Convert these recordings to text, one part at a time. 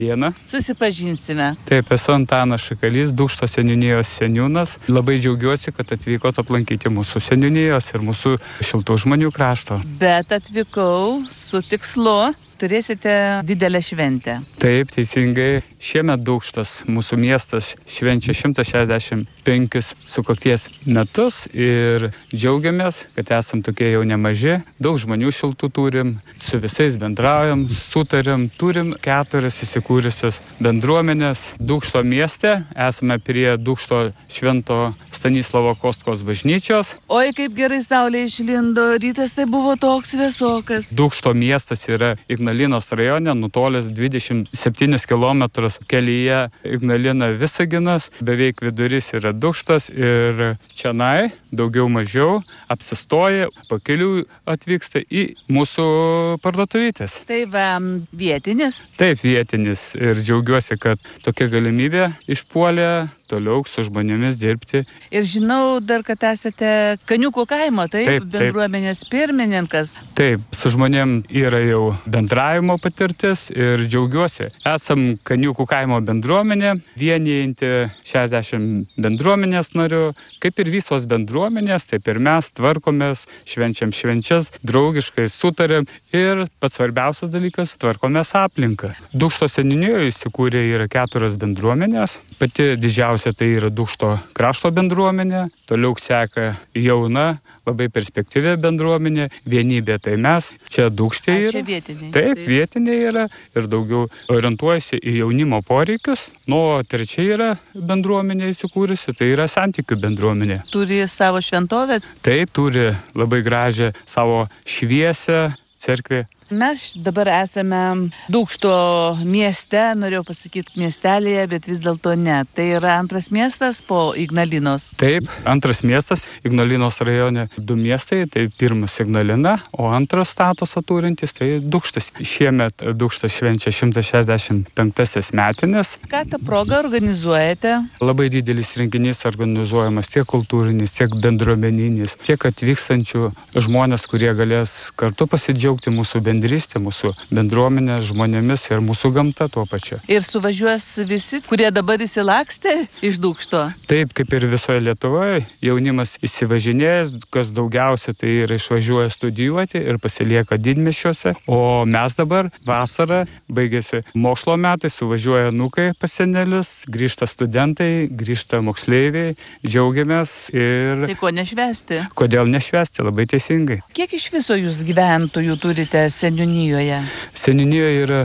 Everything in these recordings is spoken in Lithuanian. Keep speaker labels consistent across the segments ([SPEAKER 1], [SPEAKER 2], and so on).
[SPEAKER 1] dieną.
[SPEAKER 2] Susipažinsime.
[SPEAKER 1] Taip, esu Antanas Šakalys, Dūkšto seniūnijos seniūnas. Labai džiaugiuosi, kad atvykot aplankyti mūsų seniūnijos ir mūsų šiltų žmonių krašto.
[SPEAKER 2] Bet atvykau su tikslu. Turėsite didelę šventę.
[SPEAKER 1] Taip, teisingai. Šiemet Dūkštas, mūsų miestas, švenčia 165 sukakties metus ir džiaugiamės, kad esam tokie jau nemaži. Daug žmonių šiltų turim, su visais bendraujam, sutariam. Turim 4 įsikūrusios bendruomenės. Dūkšto mieste esame prie Dūkšto Švento Stanislovo Kostkos bažnyčios.
[SPEAKER 2] Oi, kaip gerai saulė išlindo, rytas tai buvo toks vėsokas.
[SPEAKER 1] Dūkšto miestas yra Ignalinos rajone, nutolęs 27 km kelyje Ignalina Visaginas, beveik vidurys yra Dūkštas ir čionai daugiau mažiau apsistoja, pakeliui atvyksta į mūsų parduotuvytės.
[SPEAKER 2] Tai va, vietinis?
[SPEAKER 1] Taip, vietinis ir džiaugiuosi, kad tokia galimybė išpuolė toliau su žmonėmis dirbti.
[SPEAKER 2] Ir žinau dar, kad esate Kaniukų kaimo, taip, bendruomenės pirmininkas.
[SPEAKER 1] Taip, su žmonėm yra jau bendravimo patirtis ir džiaugiuosi. Esam Kaniukų kaimo bendruomenė, vienijanti 60 bendruomenės narių, kaip ir visos bendruomenės, taip ir mes tvarkomės, švenčiam švenčias, draugiškai sutarėm ir pats svarbiausias dalykas, tvarkomės aplinką. Dūkšto seniūnijoje įsikūrė yra 4 bendruomenės, pati didžiausia tai yra Dūkšto krašto bendruomenė, toliau seka jauna, labai perspektyvi bendruomenė, vienybė tai mes, čia Dūkšte yra.
[SPEAKER 2] Čia vietiniai.
[SPEAKER 1] Taip, vietiniai yra ir daugiau orientuojasi į jaunimo poreikius. Nu, trečia yra bendruomenė įsikūrusi, tai yra santykių bendruomenė.
[SPEAKER 2] Turi savo šventovę?
[SPEAKER 1] Tai turi labai gražią savo šviesę cerkvę.
[SPEAKER 2] Mes dabar esame Dūkšto mieste, norėjau pasakyti miestelėje, bet vis dėlto ne. Tai yra antras miestas po Ignalinos.
[SPEAKER 1] Taip, antras miestas Ignalinos rajone 2 miestai, tai pirmas Ignalina, o antras statusą turintis tai Dūkštas. Šiemet Dūkštas švenčia 165 metinės.
[SPEAKER 2] Ką tą progą organizuojate?
[SPEAKER 1] Labai didelis renginys organizuojamas tiek kultūrinis, tiek bendruomeninis, tiek atvykstančių žmonės, kurie galės kartu pasidžiaugti mūsų bendrystė, mūsų bendruomenė, žmonėmis ir mūsų gamta tuo pačiu.
[SPEAKER 2] Ir suvažiuos visi, kurie dabar įsilakstė iš Dūkšto?
[SPEAKER 1] Taip, kaip ir visoje Lietuvoje, jaunimas įsivažinėjęs, kas daugiausia tai yra išvažiuoja studijuoti ir pasilieka didmiesčiuose, o mes dabar vasarą baigėsi mokslo metai, suvažiuoja anūkai pas senelius, grįžta studentai, grįžta moksleiviai, džiaugiamės ir...
[SPEAKER 2] Tai ko nešvęsti?
[SPEAKER 1] Kodėl nešvęsti? Labai teisingai.
[SPEAKER 2] Kiek iš viso jūs gyventojų turite seniūnijoje?
[SPEAKER 1] Seniūnijoje yra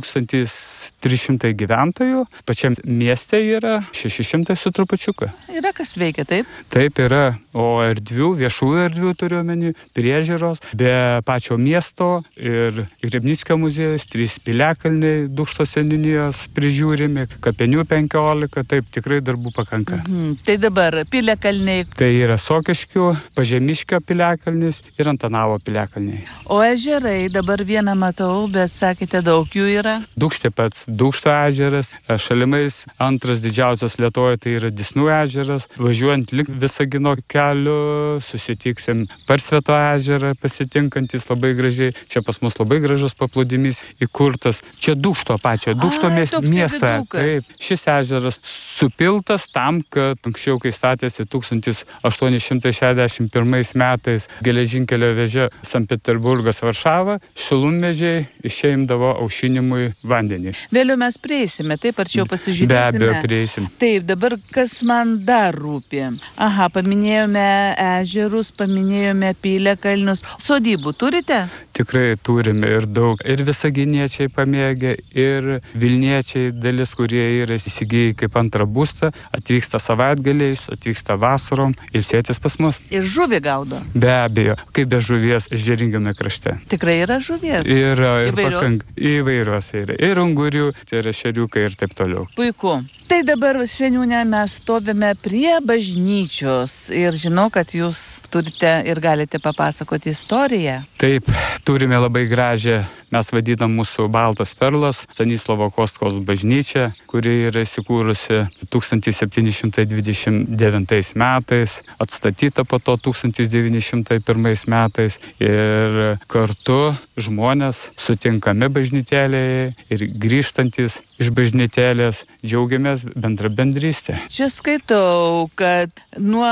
[SPEAKER 1] 1300 gyventojų, pačiam mieste yra 600 su trupučiuką.
[SPEAKER 2] Yra kas veikia, taip?
[SPEAKER 1] Taip yra, o erdvių, viešųjų erdvių turiuomenį, priežiūros, be pačio miesto ir Grebnickio muziejus, 3 piliakalniai Dūkšto seniūnijos prižiūrimi, kapinių 15, taip tikrai darbų pakanka.
[SPEAKER 2] Tai dabar piliakalniai.
[SPEAKER 1] Tai yra Sokiškių, Pažemiškio piliakalnis ir Antanavo piliakalniai.
[SPEAKER 2] O ežerai, dabar vieną matau, bet sakėte daug jų yra.
[SPEAKER 1] Dūkšte pats Dūkšto ežeras, šalimais antras didžiausias Lietuvoje tai yra Disnų ežeras. Važiuojant link Visagino keliu susitiksim Parsveto ežerą, pasitinkantis labai gražiai. Čia pas mus labai gražus paplūdimys įkurtas. Čia Dūkšto pačio, Dūkšto miesto. Taip, šis ežeras supiltas tam, kad anksčiau, kai statėsi 1861 metais geležinkelio vėže Sankt Peterburgas Varšava, šilumvežiai išeimdavo aušinimui vandenį.
[SPEAKER 2] Vėliau mes prieisime, taip, arčiau pasižiūrėsime.
[SPEAKER 1] Be abejo, prieisim.
[SPEAKER 2] Taip, dabar kas man dar rūpi? Aha, paminėjome ežerus, paminėjome piliakalnius. Sodybų turite?
[SPEAKER 1] Tikrai turime ir daug. Ir visaginiečiai pamėgę, ir Vilniečiai dalis, kurie yra įsigiję kaip antrą būstą, atvyksta savaitgaliais, atvyksta vasarom, ilsėtis pas mus.
[SPEAKER 2] Ir žuvį gaudo?
[SPEAKER 1] Be abejo, kaip be žuvies Ežeringame krašte.
[SPEAKER 2] Tikrai yra žuvies?
[SPEAKER 1] Įvairios yra. Ir ungurių, tai yra šeriukai ir taip toliau.
[SPEAKER 2] Puiku. Tai dabar, seniūne, mes stovime prie bažnyčios ir žinau, kad jūs turite ir galite papasakoti istoriją.
[SPEAKER 1] Taip, turime labai gražią, mes vadinam mūsų Baltas perlas, Stanislovo Kostkos bažnyčia, kuri yra įsikūrusi 1729 metais, atstatyta po to 1901 metais ir kartu žmonės sutinkami bažnytėlėje ir grįžtantis iš bažnytėlės džiaugiamės bendra bendrystė.
[SPEAKER 2] Čia skaitau, kad nuo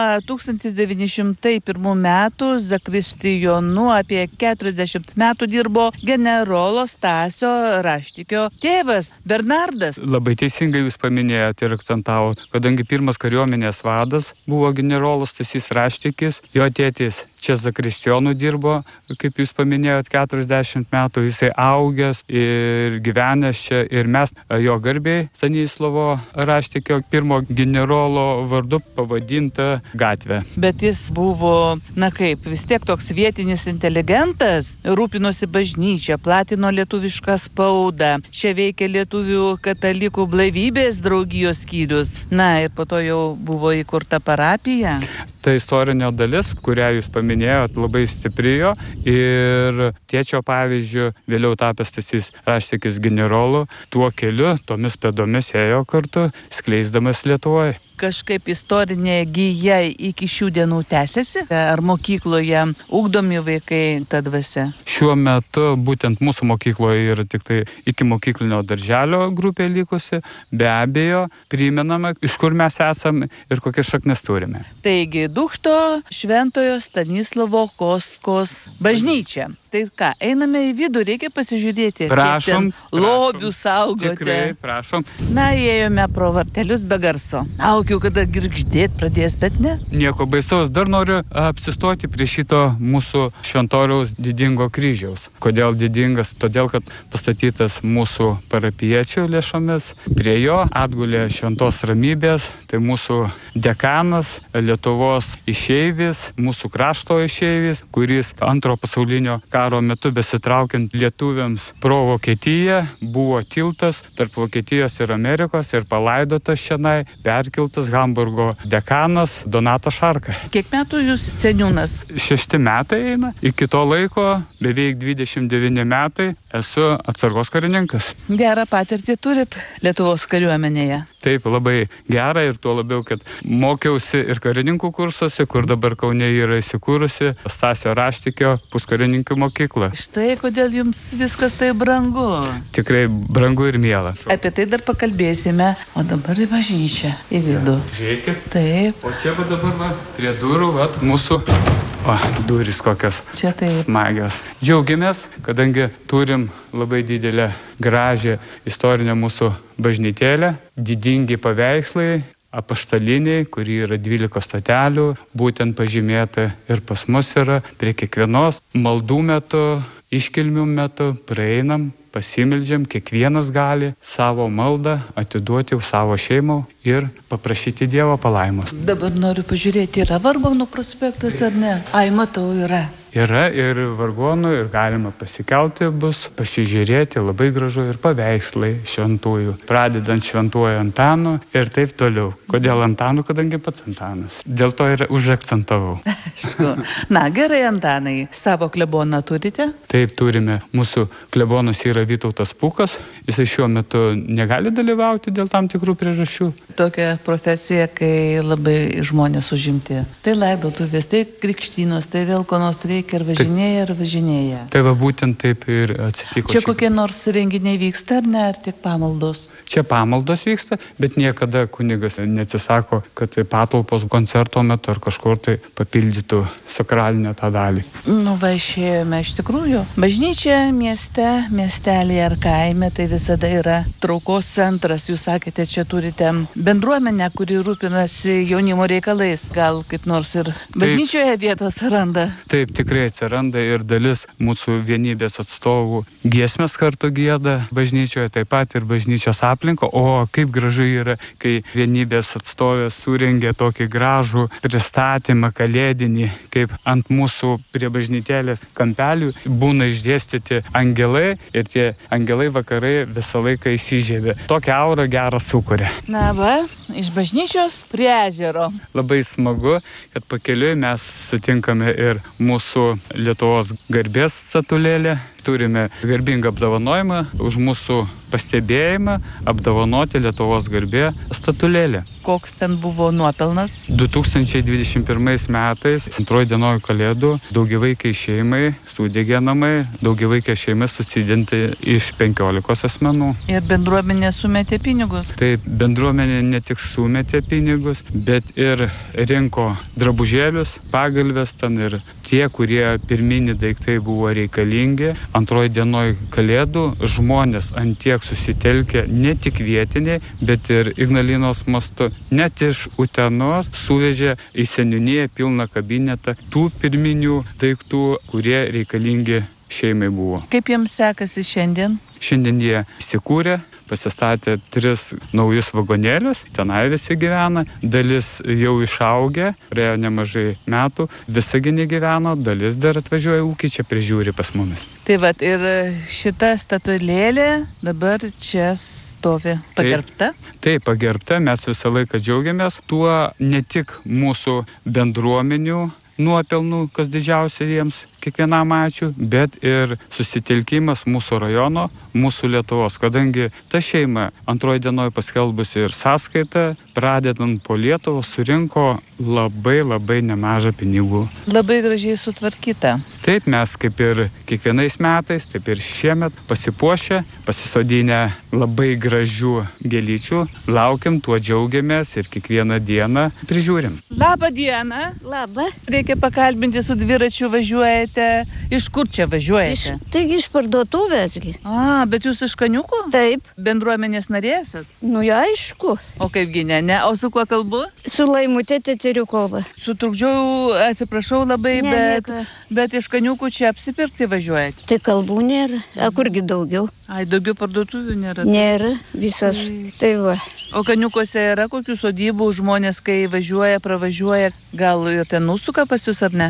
[SPEAKER 2] 1901 metų zakristijonu apie 40 metų dirbo generolo Stasio Raštikio tėvas Bernardas.
[SPEAKER 1] Labai teisingai jūs paminėjote ir akcentavote, kadangi pirmas kariuomenės vadas buvo generolas Stasys Raštikis, jo tėtis čia zakristijonu dirbo, kaip jūs paminėjote, 40 metų, jisai augęs ir gyvenęs čia ir mes jo garbei Stanislovo Raštikio pirmo generolo vardu pavadinta gatvė.
[SPEAKER 2] Bet jis buvo, vis tiek toks vietinis inteligentas, rūpinosi bažnyčią, platino lietuvišką spaudą, čia veikė lietuvių katalikų blaivybės draugijos skyrius, ir po to jau buvo įkurta parapija.
[SPEAKER 1] Ta istorinė dalis, kurią jūs paminėjot, labai stiprijo ir tėčio pavyzdžiu vėliau tapęs Stasys Raštikis generolu, tuo keliu, tomis pėdomis ėjo kartu, skleisdamas Lietuvoje.
[SPEAKER 2] Kažkaip istorinė gija iki šių dienų tęsiasi? Ar mokykloje ugdomi vaikai ta dvasia?
[SPEAKER 1] Šiuo metu būtent mūsų mokykloje yra tik tai iki mokyklinio darželio grupė likusi. Be abejo, primenama, iš kur mes esame ir kokias šaknis turime.
[SPEAKER 2] Taigi, Dūkšto Šventojo Stanislovo Kostkos bažnyčia. Tai ką, einame į vidų, reikia pasižiūrėti.
[SPEAKER 1] Prašom.
[SPEAKER 2] Lobių saugote.
[SPEAKER 1] Tikrai, prašom.
[SPEAKER 2] Ėjome pro vartelius be garso. Laukiu, kada girgždėt pradės, bet ne.
[SPEAKER 1] Nieko baisaus. Dar noriu apsistoti prie šito mūsų šventoriaus didingo kryžiaus. Kodėl didingas? Todėl, kad pastatytas mūsų parapiečių lėšomis. Prie jo atgulė šventos ramybės. Tai mūsų dekanas, Lietuvos išeivis, mūsų krašto išeivis, kuris antro pasaulinio karo metu besitraukiant lietuviams pro Vokietiją buvo tiltas tarp Vokietijos ir Amerikos ir palaidotas šiandien perkeltas Hamburgo dekanas Donatas Šarka.
[SPEAKER 2] Kiek metų jūs seniūnas?
[SPEAKER 1] 6 metai eina. Iki to laiko, beveik 29 metai, esu atsargos karininkas.
[SPEAKER 2] Gerą patirtį turit Lietuvos kariuomenėje.
[SPEAKER 1] Taip, labai gera ir tuo labiau, kad mokiausi ir karininkų kursuose, kur dabar Kaune yra įsikūrusi Stasio Raštikio puskarininkų mokykla.
[SPEAKER 2] Štai kodėl jums viskas tai brangu.
[SPEAKER 1] Tikrai brangu ir miela.
[SPEAKER 2] Apie tai dar pakalbėsime, o dabar į bažnyčią, į vidų.
[SPEAKER 1] Žiūrėkit.
[SPEAKER 2] Taip.
[SPEAKER 1] O čia dabar prie durų, mūsų durys kokios smagios. Džiaugiamės, kadangi turim labai didelę, gražią istorinę mūsų bažnytėlę, didingi paveikslai, apaštaliniai, kuri yra 12 stotelių, būtent pažymėta ir pas mus yra prie kiekvienos maldų metu, iškilmių metu, praeinam, pasimeldžiam, kiekvienas gali savo maldą atiduoti savo šeimą ir paprašyti Dievo palaimos.
[SPEAKER 2] Dabar noriu pažiūrėti, yra Vargonų prospektas ar ne? Matau, yra.
[SPEAKER 1] Yra ir vargonų, ir galima pasikelti bus, pasižiūrėti, labai gražu ir paveikslai šventųjų, pradedant šventuoju Antanu ir taip toliau. Kodėl Antanu, kadangi pats Antanas. Dėl to ir užakcentavau.
[SPEAKER 2] Gerai, Antanai, savo kleboną turite?
[SPEAKER 1] Taip, turime. Mūsų klebonas yra Vytautas Pūkas. Jisai šiuo metu negali dalyvauti dėl tam tikrų priežasčių.
[SPEAKER 2] Tokia profesija, kai labai žmonės užimti. Tai laidotuvės, tai krikštynos, tai vėl ko nors reikia ir važinėja.
[SPEAKER 1] Tai būtent taip ir atsitiko.
[SPEAKER 2] Čia kokie nors renginiai vyksta ar ne, ar tik pamaldos?
[SPEAKER 1] Čia pamaldos vyksta, bet niekada kunigas neatsisako, kad patalpos koncerto metu ar kažkur tai papildytų sakralinę tą dalį.
[SPEAKER 2] Išėjome iš tikrųjų. Bažnyčia mieste, miestelėje ar kaime, tai visada yra traukos centras. Jūs sakėte, čia turite bendruomenę, kuri rūpinasi jaunimo reikalais. Gal kaip nors ir bažnyčioje vietos randa?
[SPEAKER 1] Taip, tikrai atsiranda ir dalis mūsų vienybės atstovų giesmės kartu gieda bažnyčioje, taip pat ir bažnyčios aplinko. O kaip gražu yra, kai vienybės atstovės surengė tokį gražų pristatymą kalėdinį, kaip ant mūsų prie bažnytėlės kampelių būna išdėstyti angelai ir tie angelai vakarai visą laiką įsižiebė. Tokią aurą gerą sukuria.
[SPEAKER 2] iš bažnyčios prie ežero.
[SPEAKER 1] Labai smagu, kad pakeliui mes sutinkame ir mūsų Lietuvos garbės statulėlę. Turime garbingą apdovanojimą už mūsų pastebėjimą apdovanoti Lietuvos garbė statulėlę.
[SPEAKER 2] Koks ten buvo nuopelnas?
[SPEAKER 1] 2021 metais, antroji dienoje Kalėdų, daugiavaikiai šeimai sudegė namai, daugiavaikė šeima susidinti iš 15 asmenų.
[SPEAKER 2] Ir bendruomenė sumetė pinigus.
[SPEAKER 1] Taip, bendruomenė ne tik sumetė pinigus, bet ir rinko drabužėlius, pagalves ten ir tie, kurie pirminiai daiktai buvo reikalingi. Antroji dienoje Kalėdų žmonės ant tiek susitelkė ne tik vietiniai, bet ir Ignalinos mastu. Net iš Utenos suvežė į seniūniją pilną kabinetą tų pirminių daiktų, kurie reikalingi šeimai buvo.
[SPEAKER 2] Kaip jiems sekasi šiandien?
[SPEAKER 1] Šiandien jie įsikūrė, pasistatė 3 naujus vagonėlius, tenai visi gyvena, dalis jau išaugę, praėjo nemažai metų, Visagine gyveno, dalis dar atvažiuoja ūkį, čia prižiūri pas mumis.
[SPEAKER 2] Tai vat, ir šita statulėlė dabar čia stovi pagerbta?
[SPEAKER 1] Taip, pagerbta, mes visą laiką džiaugiamės tuo ne tik mūsų bendruomenių nuopelnų, kas didžiausia jiems, kiekvienam ačiū, bet ir susitelkimas mūsų rajono, mūsų Lietuvos, kadangi ta šeima antroji dienoje paskelbusi ir sąskaitą, pradedant po Lietuvą, surinko labai nemažą pinigų.
[SPEAKER 2] Labai gražiai sutvarkyta.
[SPEAKER 1] Taip, mes kaip ir kiekvienais metais, taip ir šiemet pasipuošę, pasisodinę labai gražių gėlyčių, laukiam, tuo džiaugiamės ir kiekvieną dieną prižiūrim.
[SPEAKER 2] Labą dieną.
[SPEAKER 3] Labą.
[SPEAKER 2] Reikia pakalbinti, su dviračiu važiuojate. Iš kur čia važiuojate?
[SPEAKER 3] Taigi iš parduotuvėsgi.
[SPEAKER 2] Bet jūs iš Kaniukų?
[SPEAKER 3] Taip.
[SPEAKER 2] Bendruomenės narėsat?
[SPEAKER 3] Nu, ja, aišku.
[SPEAKER 2] O kaipgi ne? O su kuo kalbu?
[SPEAKER 3] Su Laimutė Teteriukova.
[SPEAKER 2] Sutrukdžiau, atsiprašau labai, bet iš Kaniukų čia apsipirkti važiuojate.
[SPEAKER 3] Tai kalbų nėra. Kurgi daugiau?
[SPEAKER 2] Daugiau parduotuvių nėra?
[SPEAKER 3] Nėra, visas. Tai va.
[SPEAKER 2] O Kaniukose yra kokių sodybų, žmonės, kai važiuoja, pravažiuoja, gal ir ten užsuka pas jūs ar ne?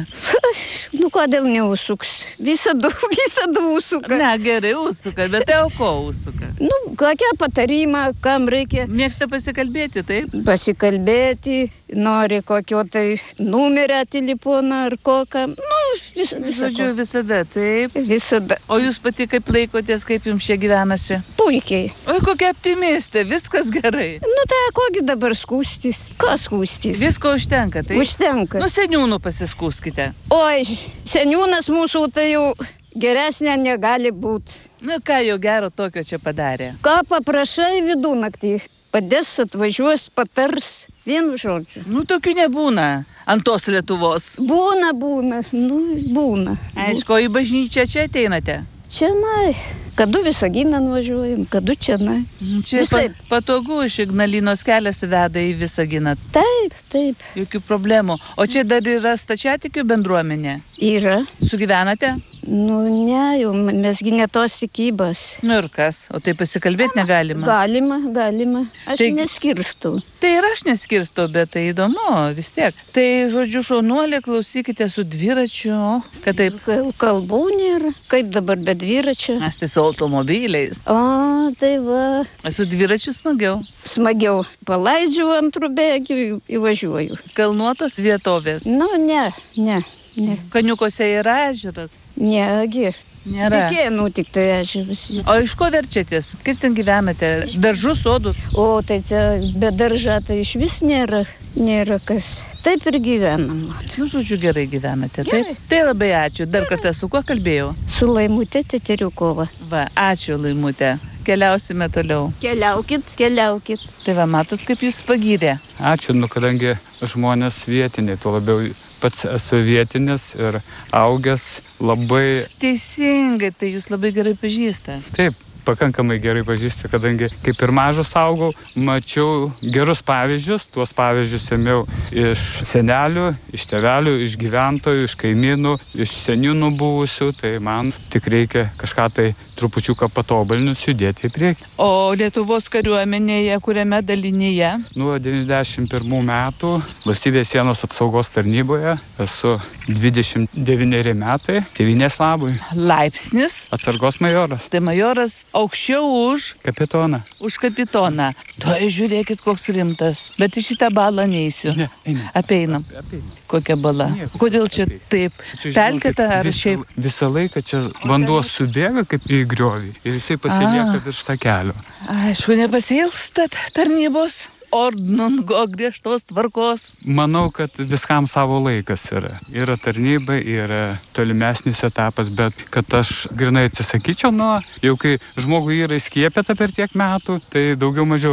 [SPEAKER 3] Nu, kodėl neužsuks? Visada užsuka.
[SPEAKER 2] Ne, gerai užsuka, bet tai o ko užsuka?
[SPEAKER 3] Nu, kokią patarimą, kam reikia?
[SPEAKER 2] Mėgsta pasikalbėti, taip?
[SPEAKER 3] Pasikalbėti, nori kokio tai numerį telefoną ar kokią. Nu,
[SPEAKER 2] Žodžiu, visada, taip?
[SPEAKER 3] Visada.
[SPEAKER 2] O jūs pati kaip laikotės, kaip jums čia gyvenasi?
[SPEAKER 3] Puikiai.
[SPEAKER 2] Oi, kokia optimistė, viskas gerai.
[SPEAKER 3] Nu, tai kogi dabar skūstis? Ką skūstis?
[SPEAKER 2] Visko užtenka, taip?
[SPEAKER 3] Užtenka.
[SPEAKER 2] Nu, seniūnų pasiskūskite.
[SPEAKER 3] Oi, seniūnas mūsų tai jau geresnė negali būti.
[SPEAKER 2] Nu, ką jau gero tokio čia padarė?
[SPEAKER 3] Ką paprašai vidunaktį? Padės, atvažiuos, patars. Vienu žodžiu.
[SPEAKER 2] Nu, tokių nebūna ant tos Lietuvos.
[SPEAKER 3] Būna. Nu, būna.
[SPEAKER 2] Aišku, į bažnyčią čia ateinate?
[SPEAKER 3] Čionai. Kadu Visaginą nuvažiuojam, kadu čionai.
[SPEAKER 2] Čia patogu, iš Ignalinos kelias veda į Visaginą.
[SPEAKER 3] Taip.
[SPEAKER 2] Jokių problemų. O čia dar yra stačiatikių bendruomenė?
[SPEAKER 3] Yra.
[SPEAKER 2] Sugyvenate?
[SPEAKER 3] Nu, ne, jau mesgi ne tos tikybos.
[SPEAKER 2] Nu ir kas? O tai pasikalbėti negalima?
[SPEAKER 3] Galima. Aš neskirstau.
[SPEAKER 2] Tai ir aš neskirstau, bet tai įdomu vis tiek. Tai, žodžiu, šaunuolė, klausykite su dviračiu, kad taip...
[SPEAKER 3] Kalbų nėra. Kaip dabar be dviračio?
[SPEAKER 2] Mes tai su automobiliais.
[SPEAKER 3] Tai va.
[SPEAKER 2] Su dviračiu smagiau.
[SPEAKER 3] Smagiau. Palaidžiu antrų bėgių, įvažiuoju.
[SPEAKER 2] Kalnuotos vietovės?
[SPEAKER 3] Nu, ne.
[SPEAKER 2] Kaniukose yra ežeras?
[SPEAKER 3] Negi.
[SPEAKER 2] Nėra.
[SPEAKER 3] Tikėnų tik tai ežeras.
[SPEAKER 2] O iš ko verčiatės? Kaip ten gyvenate? Daržus, sodus?
[SPEAKER 3] O, tai be daržą tai iš vis nėra kas. Taip ir gyvenam.
[SPEAKER 2] Nu, žodžiu, gerai gyvenate.
[SPEAKER 3] Gerai.
[SPEAKER 2] Taip? Tai labai ačiū. Dar kartą su kuo kalbėjau?
[SPEAKER 3] Su Laimutė Teteriukova.
[SPEAKER 2] Va, ačiū Laimutė. Keliausime toliau.
[SPEAKER 3] Keliaukit.
[SPEAKER 2] Tai va, matot, kaip jūs pagyrė.
[SPEAKER 1] Ačiū, kadangi žmonės vietiniai, tuo labiau pats esu vietinis ir augęs labai...
[SPEAKER 2] Teisingai, tai jūs labai gerai pažįstate.
[SPEAKER 1] Taip, pakankamai gerai pažįstu, kadangi kaip ir mažas augau, mačiau gerus pavyzdžius, tuos pavyzdžius ėmiau iš senelių, iš tėvelių, iš gyventojų, iš kaimynų, iš seniūnų buvusių, tai man tik reikia kažką tai trupučiuką patobulinus judėti į priekį.
[SPEAKER 2] O Lietuvos kariuomenėje, kuriame dalinyje?
[SPEAKER 1] Nuo 91 metų Valstybės sienos apsaugos tarnyboje esu 29 metai, tėvynės labui.
[SPEAKER 2] Laipsnis?
[SPEAKER 1] Atsargos majoras.
[SPEAKER 2] Tai majoras Aukščiau už
[SPEAKER 1] Kapitoną.
[SPEAKER 2] kapitoną. Tai žiūrėkit, koks rimtas. Bet į šitą balą neįsiu.
[SPEAKER 1] Ne, einam.
[SPEAKER 2] Apeinam. Kokia bala.
[SPEAKER 1] Nieko.
[SPEAKER 2] Kodėl čia taip?
[SPEAKER 1] Čia,
[SPEAKER 2] Pelkėta ar
[SPEAKER 1] žinokit,
[SPEAKER 2] šiaip?
[SPEAKER 1] Visą laiką čia vanduo subėga kaip į griovį ir jisai pasilieka virš takelio.
[SPEAKER 2] Aišku, nepasilgstat tarnybos. Ordnungo griežtos tvarkos.
[SPEAKER 1] Manau, kad viskam savo laikas yra. Yra tarnyba, yra tolimesnis etapas, bet kad aš grinai atsisakyčiau nuo, jau kai žmogui yra įskiepėta per tiek metų, tai daugiau mažiau